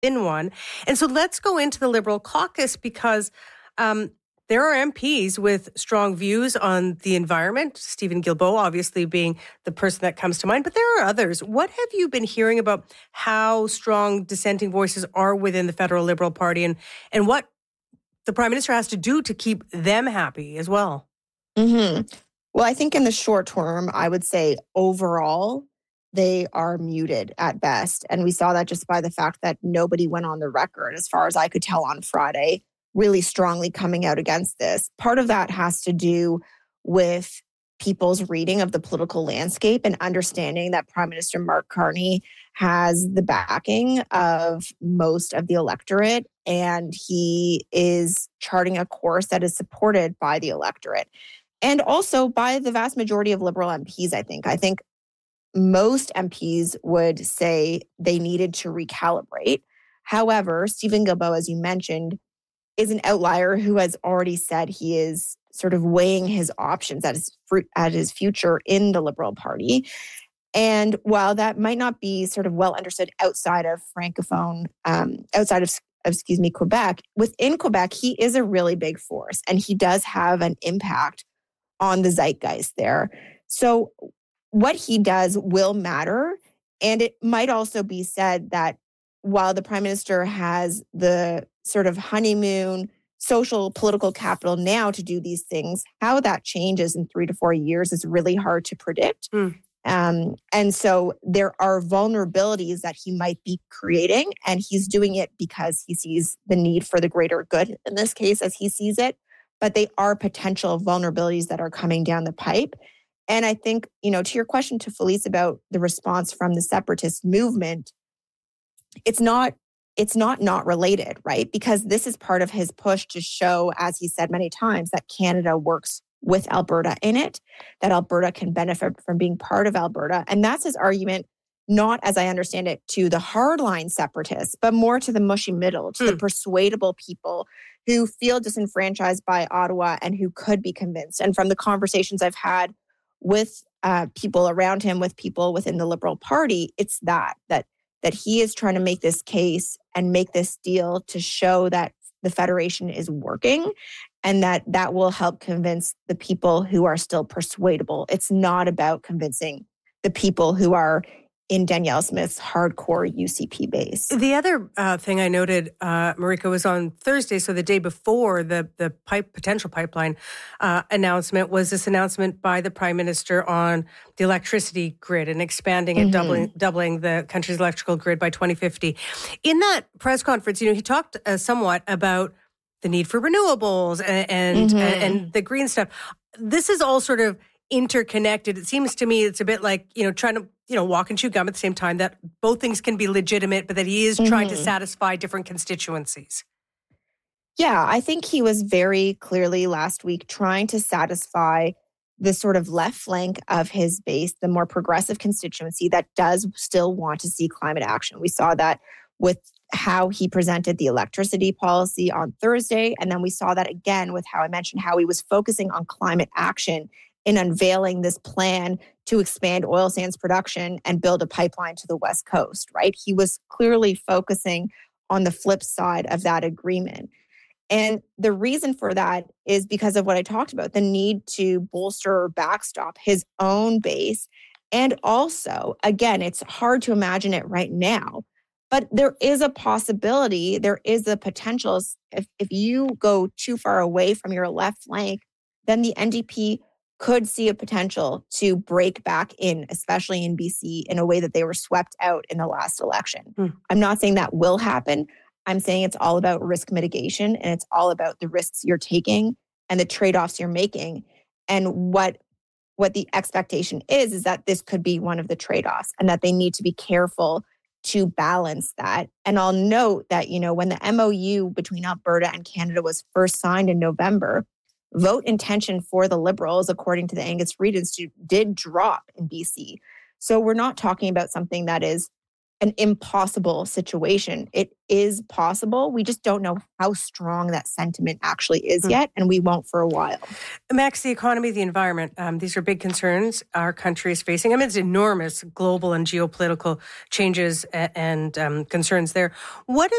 in one. And so let's go into the Liberal caucus because there are MPs with strong views on the environment, Stephen Guilbeault obviously being the person that comes to mind, but there are others. What have you been hearing about how strong dissenting voices are within the federal Liberal Party and what the Prime Minister has to do to keep them happy as well? Mm-hmm. Well, I think in the short term, I would say overall, they are muted at best. And we saw that just by the fact that nobody went on the record, as far as I could tell on Friday, really strongly coming out against this. Part of that has to do with people's reading of the political landscape and understanding that Prime Minister Mark Carney has the backing of most of the electorate, and he is charting a course that is supported by the electorate and also by the vast majority of Liberal MPs, I think. I think most MPs would say they needed to recalibrate. However, Stephen Guilbeault, as you mentioned, is an outlier who has already said he is sort of weighing his options at his future in the Liberal Party. And while that might not be sort of well understood outside of Francophone, outside of Quebec, within Quebec, he is a really big force and he does have an impact on the zeitgeist there. So what he does will matter. And it might also be said that while the Prime Minister has the sort of honeymoon social political capital now to do these things, how that changes in 3 to 4 years is really hard to predict. And so there are vulnerabilities that he might be creating, and he's doing it because he sees the need for the greater good, in this case, as he sees it. But they are potential vulnerabilities that are coming down the pipe. And I think, to your question to Felice about the response from the separatist movement, it's not related, right? Because this is part of his push to show, as he said many times, that Canada works with Alberta in it, that Alberta can benefit from being part of Alberta. And that's his argument, not, as I understand it, to the hardline separatists, but more to the mushy middle, to the persuadable people who feel disenfranchised by Ottawa and who could be convinced. And from the conversations I've had with people around him, with people within the Liberal Party, it's that he is trying to make this case and make this deal to show that the Federation is working and that will help convince the people who are still persuadable. It's not about convincing the people who are in Danielle Smith's hardcore UCP base. The other thing I noted, Marika, was on Thursday, so the day before the potential pipeline announcement, was this announcement by the Prime Minister on the electricity grid and expanding it, doubling the country's electrical grid by 2050. In that press conference, he talked somewhat about the need for renewables and the green stuff. This is all sort of interconnected. It seems to me it's a bit like, trying to, walk and chew gum at the same time, that both things can be legitimate, but that he is trying to satisfy different constituencies. Yeah, I think he was very clearly last week trying to satisfy the sort of left flank of his base, the more progressive constituency that does still want to see climate action. We saw that with how he presented the electricity policy on Thursday. And then we saw that again with how I mentioned how he was focusing on climate action in unveiling this plan to expand oil sands production and build a pipeline to the West Coast, right? He was clearly focusing on the flip side of that agreement. And the reason for that is because of what I talked about, the need to bolster or backstop his own base. And also, again, it's hard to imagine it right now, but there is a possibility, there is a potential. If you go too far away from your left flank, then the NDP could see a potential to break back in, especially in BC, in a way that they were swept out in the last election. I'm not saying that will happen. I'm saying it's all about risk mitigation, and it's all about the risks you're taking and the trade-offs you're making. And what the expectation is that this could be one of the trade-offs and that they need to be careful to balance that. And I'll note that, when the MOU between Alberta and Canada was first signed in November, vote intention for the Liberals, according to the Angus Reid Institute, did drop in BC. So we're not talking about something that is an impossible situation. It is possible. We just don't know how strong that sentiment actually is yet, and we won't for a while. Max, the economy, the environment, these are big concerns our country is facing amidst enormous global and geopolitical changes and concerns there. What